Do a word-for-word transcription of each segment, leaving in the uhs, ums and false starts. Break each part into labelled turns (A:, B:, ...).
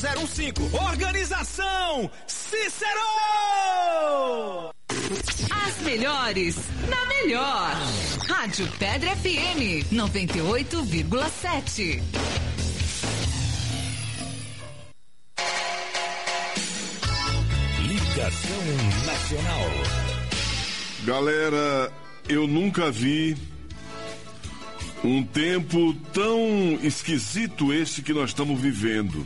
A: zero um cinco. Organização Cícero!
B: As melhores na melhor. Rádio Pedra F M noventa e oito vírgula sete.
C: Ligação Nacional.
D: Galera, eu nunca vi um tempo tão esquisito esse que nós estamos vivendo.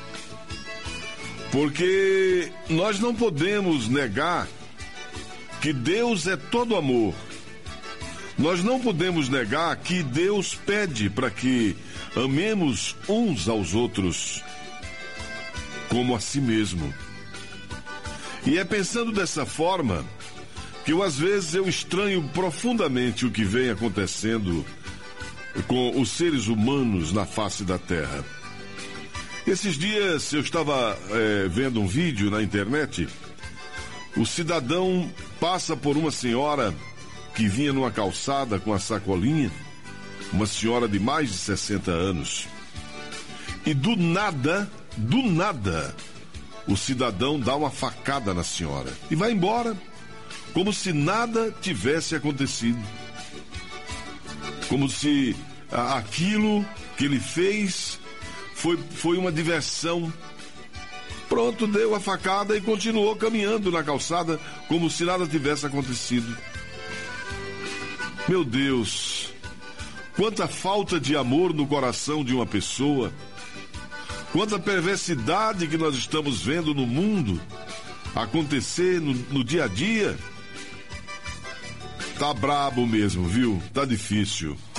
D: Porque nós não podemos negar que Deus é todo amor. Nós não podemos negar que Deus pede para que amemos uns aos outros como a si mesmo. E é pensando dessa forma que eu, às vezes eu estranho profundamente o que vem acontecendo com os seres humanos na face da Terra. Esses dias eu estava é, vendo um vídeo na internet. O cidadão passa por uma senhora que vinha numa calçada com a sacolinha, uma senhora de mais de sessenta anos. E do nada, do nada, o cidadão dá uma facada na senhora e vai embora, como se nada tivesse acontecido. Como se a, aquilo que ele fez foi, foi uma diversão. Pronto, deu a facada e continuou caminhando na calçada como se nada tivesse acontecido. Meu Deus, quanta falta de amor no coração de uma pessoa, quanta perversidade que nós estamos vendo no mundo acontecer no, no dia a dia. Tá brabo mesmo, viu? Tá difícil.